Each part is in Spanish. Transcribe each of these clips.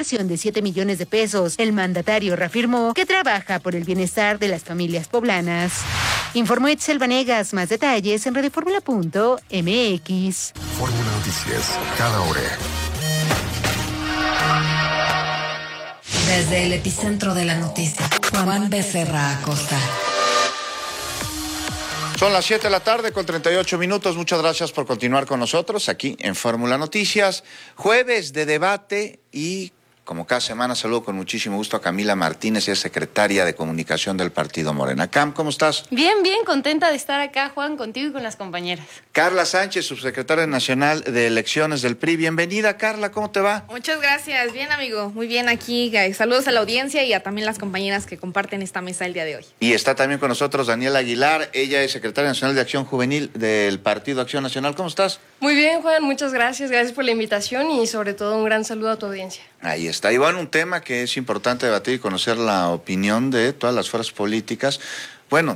inversión de 7 millones de pesos. El mandatario reafirmó que trabaja por el bienestar de las familias poblanas. Informó Itzel Vanegas. Más detalles en radioformula.mx. Fórmula Noticias, cada hora. Desde el epicentro de la noticia, Juan Becerra Acosta. Son las 7 de la tarde con 38 minutos. Muchas gracias por continuar con nosotros aquí en Fórmula Noticias. Jueves de debate y, como cada semana, saludo con muchísimo gusto a Camila Martínez, es secretaria de Comunicación del Partido Morena. Cam, ¿cómo estás? Bien, contenta de estar acá, Juan, contigo y con las compañeras. Carla Sánchez, subsecretaria nacional de elecciones del PRI. Bienvenida, Carla, ¿cómo te va? Muchas gracias, bien amigo, muy bien aquí. Saludos a la audiencia y a también las compañeras que comparten esta mesa el día de hoy. Y está también con nosotros Daniela Aguilar, ella es secretaria nacional de Acción Juvenil del Partido Acción Nacional. ¿Cómo estás? Muy bien, Juan, muchas gracias por la invitación y sobre todo un gran saludo a tu audiencia. Ahí está. Y bueno, un tema que es importante debatir y conocer la opinión de todas las fuerzas políticas. Bueno,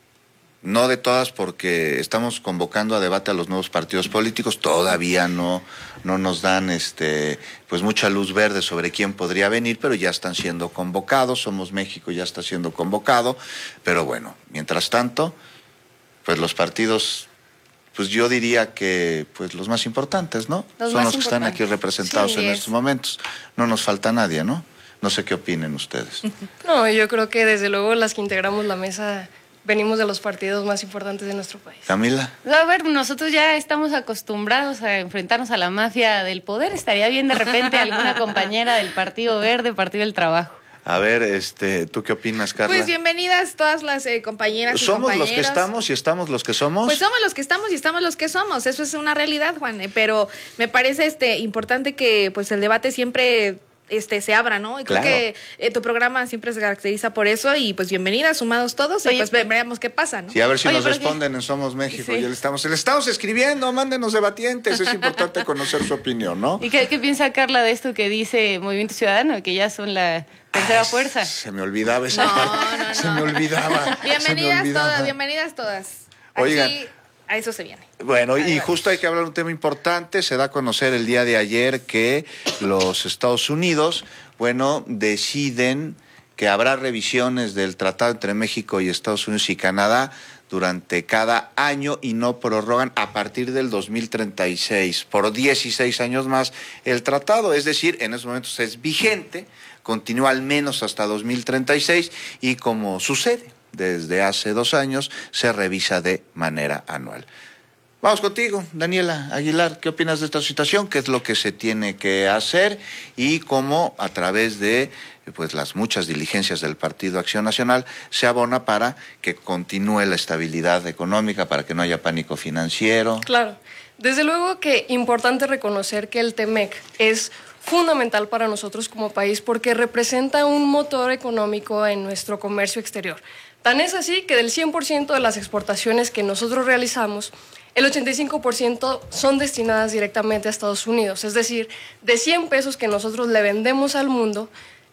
no de todas, porque estamos convocando a debate a los nuevos partidos políticos. Todavía no nos dan pues mucha luz verde sobre quién podría venir, pero ya están siendo convocados. Somos México ya está siendo convocado. Pero bueno, mientras tanto, pues los partidos, pues yo diría que pues los más importantes, ¿no? Son los que están aquí representados en estos momentos. No nos falta nadie, ¿no? No sé qué opinen ustedes. No, yo creo que desde luego las que integramos la mesa venimos de los partidos más importantes de nuestro país. Camila. A ver, nosotros ya estamos acostumbrados a enfrentarnos a la mafia del poder. Estaría bien de repente alguna compañera del Partido Verde, Partido del Trabajo. A ver, ¿tú qué opinas, Carla? Pues bienvenidas todas las compañeras y compañeros. ¿Somos los que estamos y estamos los que somos? Pues somos los que estamos y estamos los que somos. Eso es una realidad, Juan. Pero me parece importante que pues el debate siempre se abra, ¿no? Y claro. Creo que tu programa siempre se caracteriza por eso y pues bienvenidas, sumados todos. Oye, y pues veamos qué pasa, ¿no? Sí, a ver si nos responden en Somos México. Sí. Ya le estamos escribiendo, mándenos debatientes. Es importante conocer su opinión, ¿no? ¿Y qué piensa Carla de esto que dice Movimiento Ciudadano, que ya son la tercera fuerza? Se me olvidaba esa parte. No. Se me olvidaba. Bienvenidas todas. Oigan. Aquí, a eso se viene. Bueno, y justo hay que hablar de un tema importante. Se da a conocer el día de ayer que los Estados Unidos, deciden que habrá revisiones del tratado entre México y Estados Unidos y Canadá durante cada año y no prorrogan a partir del 2036, por 16 años más el tratado. Es decir, en esos momentos es vigente, continúa al menos hasta 2036 y como sucede desde hace 2 años, se revisa de manera anual. Vamos contigo, Daniela Aguilar. ¿Qué opinas de esta situación? ¿Qué es lo que se tiene que hacer? Y cómo a través de pues las muchas diligencias del Partido Acción Nacional se abona para que continúe la estabilidad económica, para que no haya pánico financiero. Claro. Desde luego que importante reconocer que el TEMEC es fundamental para nosotros como país porque representa un motor económico en nuestro comercio exterior. Tan es así que del 100% de las exportaciones que nosotros realizamos, el 85% son destinadas directamente a Estados Unidos. Es decir, de 100 pesos que nosotros le vendemos al mundo,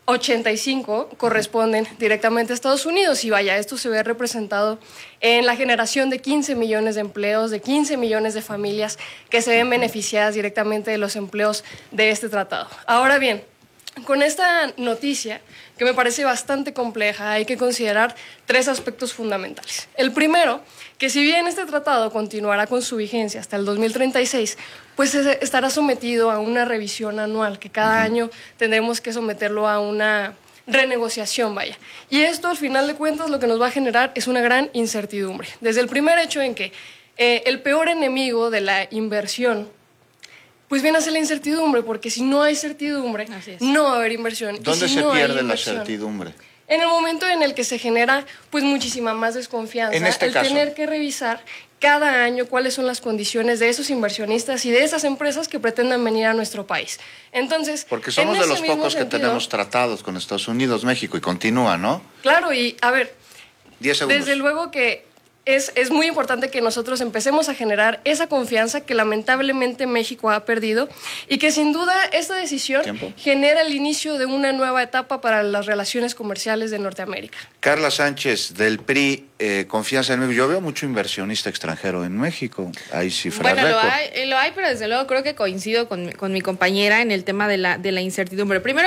85 corresponden directamente a Estados Unidos. Y vaya, esto se ve representado en la generación de 15 millones de empleos, de 15 millones de familias que se ven beneficiadas directamente de los empleos de este tratado. Ahora bien, con esta noticia, que me parece bastante compleja, hay que considerar 3 aspectos fundamentales. El primero, que si bien este tratado continuará con su vigencia hasta el 2036, pues estará sometido a una revisión anual, que cada año tendremos que someterlo a una renegociación, vaya. Y esto, al final de cuentas, lo que nos va a generar es una gran incertidumbre. Desde el primer hecho en que el peor enemigo de la inversión pues viene a ser la incertidumbre, porque si no hay certidumbre, no va a haber inversión. ¿Dónde se pierde la certidumbre? En el momento en el que se genera pues muchísima más desconfianza. En este caso, tener que revisar cada año cuáles son las condiciones de esos inversionistas y de esas empresas que pretendan venir a nuestro país. Entonces, porque somos de los pocos que tenemos tratados con Estados Unidos, México, y continúa, ¿no? Claro, y a ver, 10 segundos. Desde luego que es muy importante que nosotros empecemos a generar esa confianza que lamentablemente México ha perdido y que sin duda esta decisión genera el inicio de una nueva etapa para las relaciones comerciales de Norteamérica. Carla Sánchez, del PRI, confianza en México. Yo veo mucho inversionista extranjero en México. Hay cifras récord. Lo hay, pero desde luego creo que coincido con mi compañera en el tema de la incertidumbre. Primero,